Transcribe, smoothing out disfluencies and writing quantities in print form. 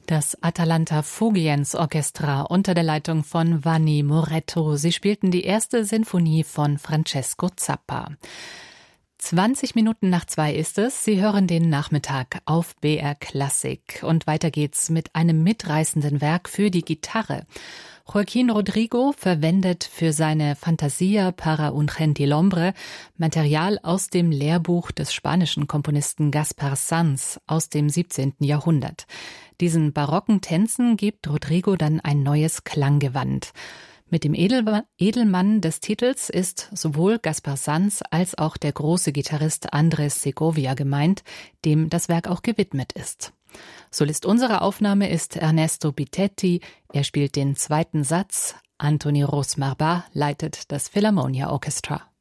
Das Atalanta Fugiens Orchestra unter der Leitung von Vanni Moretto. Sie spielten die erste Sinfonie von Francesco Zappa. 2:20 ist es. Sie hören den Nachmittag auf BR Klassik. Und weiter geht's mit einem mitreißenden Werk für die Gitarre. Joaquín Rodrigo verwendet für seine Fantasia para un gentilhombre Material aus dem Lehrbuch des spanischen Komponisten Gaspar Sanz aus dem 17. Jahrhundert. Diesen barocken Tänzen gibt Rodrigo dann ein neues Klanggewand. Mit dem Edelmann des Titels ist sowohl Gaspar Sanz als auch der große Gitarrist Andrés Segovia gemeint, dem das Werk auch gewidmet ist. Solist unserer Aufnahme ist Ernesto Bitetti. Er spielt den zweiten Satz. Anthony Rosmar-Bah leitet das Philharmonia Orchestra.